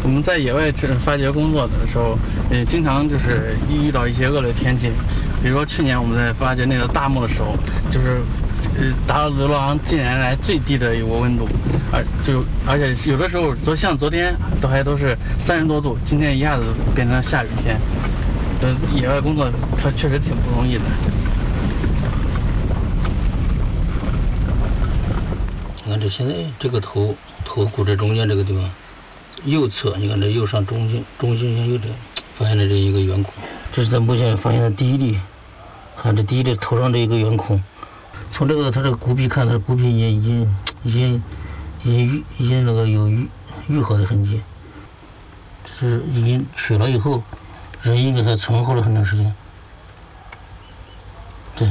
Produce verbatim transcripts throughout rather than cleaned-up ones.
我们在野外发掘工作的时候，也经常就是遇到一些恶劣天气，比如说去年我们在发掘那个大墓的时候，就是呃达到流浪近年来最低的一个温度，而就而且有的时候昨像昨天都还都是三十多度，今天一下子变成下雨天。这野外工作它确实挺不容易的。 你看这现在这个头头骨这中间这个地方，右侧你看这右上中心中心线有点发现了这一个圆孔，这是在目前发现的第一例。看这第一例头上这一个圆孔，从这个它这个骨皮看，它的骨皮也已经已经已经愈已经那个有愈愈合的痕迹，这是已经取了以后，人应该还存活了很长时间。对，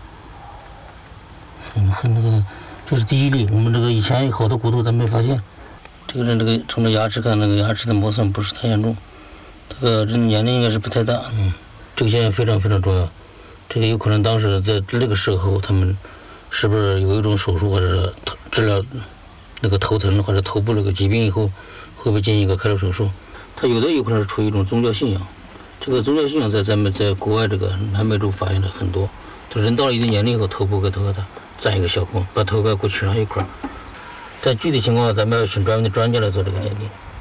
很很那个，这是第一例。我们这个以前有好多骨头咱没发现。这个人这个从这牙齿看，那个牙齿的磨损不是太严重，这个人年龄应该是不太大。嗯，这个现象非常非常重要。这个有可能当时在那个时候，他们是不是有一种手术，或者是治疗那个头疼或者头部那个疾病以后，会不会进行一个开颅手术？他有的有可能是出于一种宗教信仰。这个宗教信仰在咱们在国外这个南美洲发现的很多。人到了一定年龄以后，头部跟头盖占一个小孔，把头盖骨取上一块。在具体情况下，咱们要请专门的专家来做这个鉴定。